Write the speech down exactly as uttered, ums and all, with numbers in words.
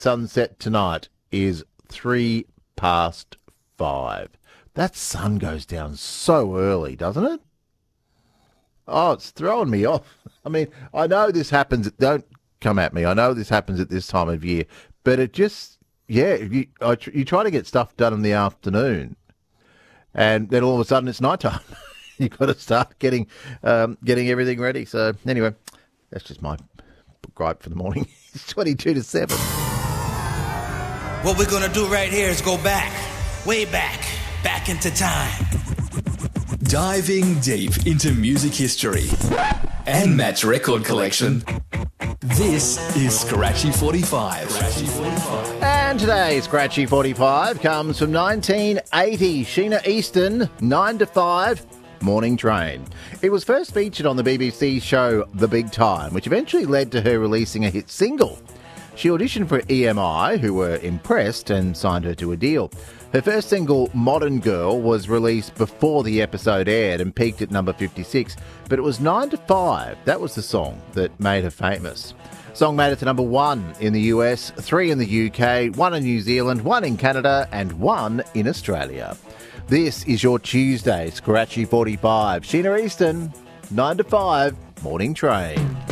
Sunset tonight is three past five. That sun goes down so early, doesn't it? Oh, it's throwing me off. I mean, I know this happens. Don't come at me. I know this happens at this time of year, but it just, yeah, you, I, you try to get stuff done in the afternoon, and then all of a sudden it's nighttime. You've got to start getting um, getting everything ready. So anyway, that's just my gripe for the morning. It's twenty-two to seven. What we're going to do right here is go back, way back, back into time. Diving deep into music history and Matt's record collection. This is Scratchy forty-five. Scratchy forty-five. And today's Scratchy forty-five comes from nineteen eighty. Sheena Easton, nine to five, Morning Train. It was first featured on the B B C show The Big Time, which eventually led to her releasing a hit single. She auditioned for E M I, who were impressed and signed her to a deal. Her first single, Modern Girl, was released before the episode aired and peaked at number fifty-six, but it was nine to five. That was the song that made her famous. Song made it to number one in the U S, three in the U K, one in New Zealand, one in Canada, and one in Australia. This is your Tuesday Scratchy forty-five. Sheena Easton, nine to five, Morning Train.